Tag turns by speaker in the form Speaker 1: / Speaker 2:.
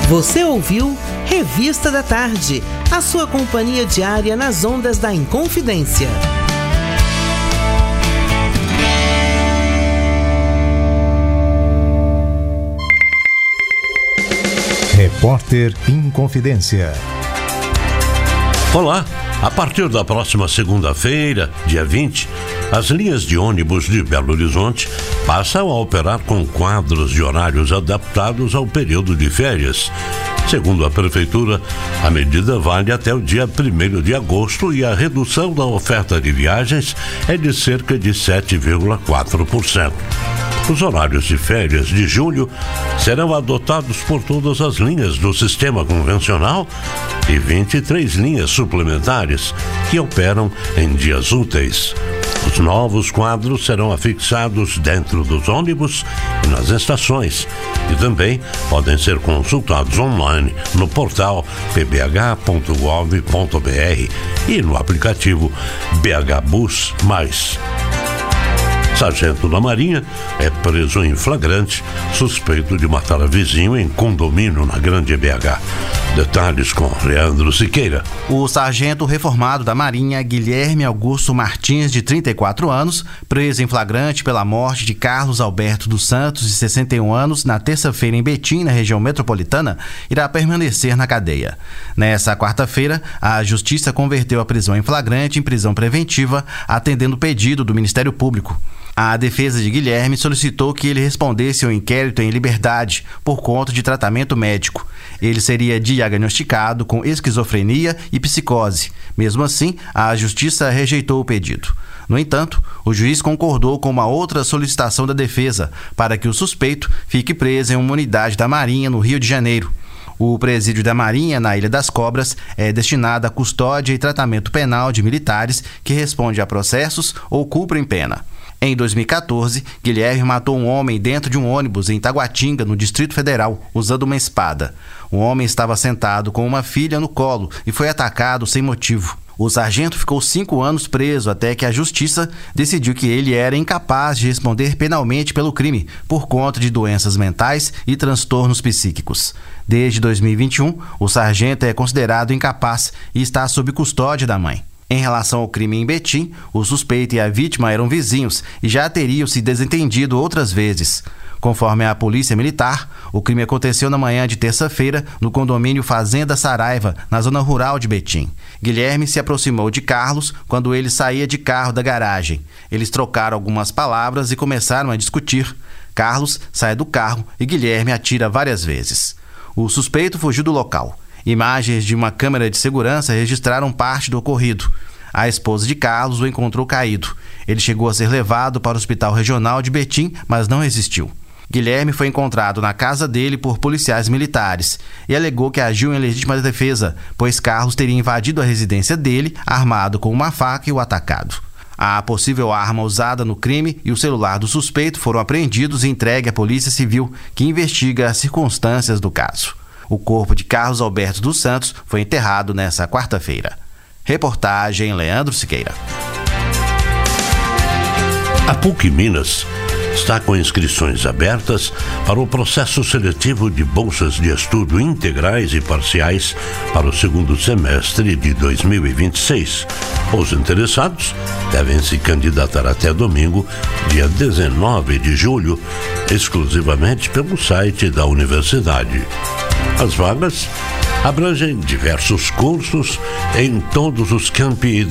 Speaker 1: Você ouviu Revista da Tarde, a sua companhia diária nas ondas da Inconfidência.
Speaker 2: Repórter Inconfidência.
Speaker 3: Olá, a partir da próxima segunda-feira, dia 20, as linhas de ônibus de Belo Horizonte passam a operar com quadros de horários adaptados ao período de férias. Segundo a Prefeitura, a medida vale até o dia 1º de agosto e a redução da oferta de viagens é de cerca de 7,4%. Os horários de férias de julho serão adotados por todas as linhas do sistema convencional e 23 linhas suplementares que operam em dias úteis. Os novos quadros serão afixados dentro dos ônibus e nas estações e também podem ser consultados online no portal pbh.gov.br e no aplicativo BH Bus+. Sargento da Marinha é preso em flagrante, suspeito de matar a vizinho em condomínio na Grande BH. Detalhes com Leandro Siqueira.
Speaker 4: O sargento reformado da Marinha, Guilherme Augusto Martins, de 34 anos, preso em flagrante pela morte de Carlos Alberto dos Santos, de 61 anos, na terça-feira em Betim, na região metropolitana, irá permanecer na cadeia. Nessa quarta-feira, a Justiça converteu a prisão em flagrante em prisão preventiva, atendendo o pedido do Ministério Público. A defesa de Guilherme solicitou que ele respondesse ao inquérito em liberdade por conta de tratamento médico. Ele seria diagnosticado com esquizofrenia e psicose. Mesmo assim, a Justiça rejeitou o pedido. No entanto, o juiz concordou com uma outra solicitação da defesa para que o suspeito fique preso em uma unidade da Marinha no Rio de Janeiro. O presídio da Marinha, na Ilha das Cobras, é destinado à custódia e tratamento penal de militares que respondem a processos ou cumprem pena. Em 2014, Guilherme matou um homem dentro de um ônibus em Taguatinga, no Distrito Federal, usando uma espada. O homem estava sentado com uma filha no colo e foi atacado sem motivo. O sargento ficou 5 anos preso até que a Justiça decidiu que ele era incapaz de responder penalmente pelo crime por conta de doenças mentais e transtornos psíquicos. Desde 2021, o sargento é considerado incapaz e está sob custódia da mãe. Em relação ao crime em Betim, o suspeito e a vítima eram vizinhos e já teriam se desentendido outras vezes. Conforme a Polícia Militar, o crime aconteceu na manhã de terça-feira no condomínio Fazenda Saraiva, na zona rural de Betim. Guilherme se aproximou de Carlos quando ele saía de carro da garagem. Eles trocaram algumas palavras e começaram a discutir. Carlos sai do carro e Guilherme atira várias vezes. O suspeito fugiu do local. Imagens de uma câmera de segurança registraram parte do ocorrido. A esposa de Carlos o encontrou caído. Ele chegou a ser levado para o Hospital Regional de Betim, mas não resistiu. Guilherme foi encontrado na casa dele por policiais militares e alegou que agiu em legítima defesa, pois Carlos teria invadido a residência dele, armado com uma faca e o atacado. A possível arma usada no crime e o celular do suspeito foram apreendidos e entregue à Polícia Civil, que investiga as circunstâncias do caso. O corpo de Carlos Alberto dos Santos foi enterrado nesta quarta-feira. Reportagem Leandro Siqueira.
Speaker 3: A PUC Minas está com inscrições abertas para o processo seletivo de bolsas de estudo integrais e parciais para o segundo semestre de 2026. Os interessados devem se candidatar até domingo, dia 19 de julho, exclusivamente pelo site da universidade. As vagas abrangem diversos cursos em todos os campi